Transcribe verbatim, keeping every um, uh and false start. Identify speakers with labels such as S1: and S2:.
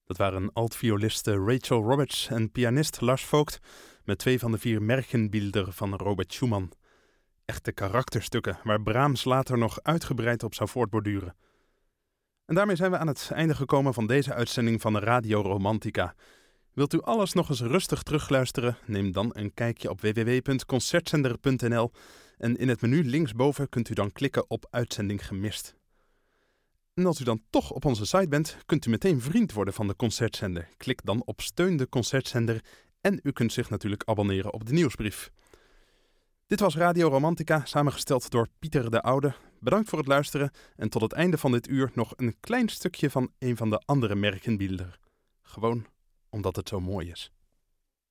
S1: Dat waren altvioliste Rachel Roberts en pianist Lars Vogt met twee van de vier Märchenbilder van Robert Schumann. Echte karakterstukken waar Brahms later nog uitgebreid op zou voortborduren. En daarmee zijn we aan het einde gekomen van deze uitzending van Radio Romantica. Wilt u alles nog eens rustig terugluisteren? Neem dan een kijkje op w w w punt concertzender punt n l en in het menu linksboven kunt u dan klikken op Uitzending gemist. En als u dan toch op onze site bent, kunt u meteen vriend worden van de Concertzender. Klik dan op Steun de Concertzender en u kunt zich natuurlijk abonneren op de nieuwsbrief. Dit was Radio Romantica, samengesteld door Pieter de Oude. Bedankt voor het luisteren en tot het einde van dit uur nog een klein stukje van een van de andere Märchenbilder. Gewoon omdat het zo mooi is.